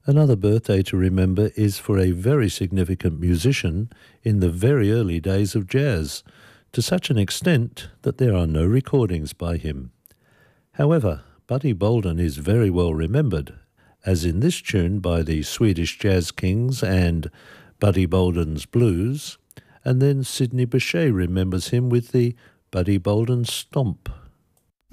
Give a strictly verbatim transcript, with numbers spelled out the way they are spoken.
Another birthday to remember is for a very significant musician in the very early days of jazz, to such an extent that there are no recordings by him. However, Buddy Bolden is very well remembered, as in this tune by the Swedish Jazz Kings and Buddy Bolden's Blues, and then Sidney Bechet remembers him with the Buddy Bolden Stomp.